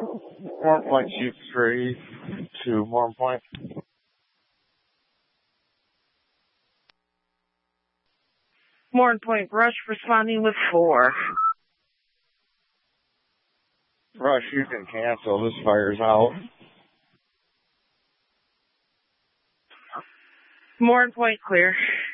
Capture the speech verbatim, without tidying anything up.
Warren Point, Chief three to Warren Point. Warren Point, Rush responding with four. Rush, you can cancel. This fire's out. Warren Point, clear.